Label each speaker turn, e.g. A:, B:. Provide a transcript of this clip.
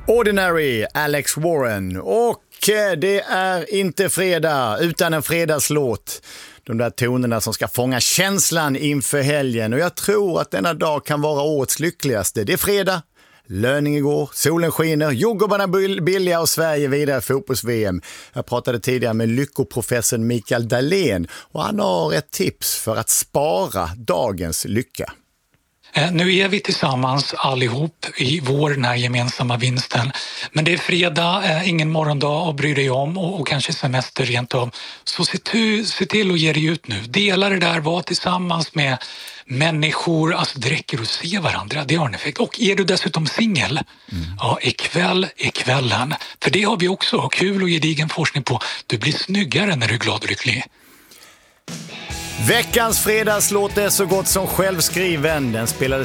A: Ordinary, Alex Warren. Och det är inte fredag utan en fredagslåt. De där tonerna som ska fånga känslan inför helgen. Och jag tror att denna dag kan vara årets lyckligaste. Det är fredag, löning igår, solen skiner, jordgubbarna billiga och Sverige vidare i fotbolls-VM. Jag pratade tidigare med lyckoprofessorn Mikael Dahlén och han har ett tips för att spara dagens lycka.
B: Nu är vi tillsammans allihop i den här gemensamma vinsten. Men det är fredag, ingen morgondag att bry dig om och kanske semester rent av. Så se till att ge dig ut nu. Dela det där, var tillsammans med människor. Alltså det räcker att se varandra, det har en effekt. Och är du dessutom singel, ja, ikväll är kvällen. För det har vi också kul och gedigen forskning på. Du blir snyggare när du är glad och lycklig.
A: Veckans fredagslåt är så gott som självskriven. Den spelades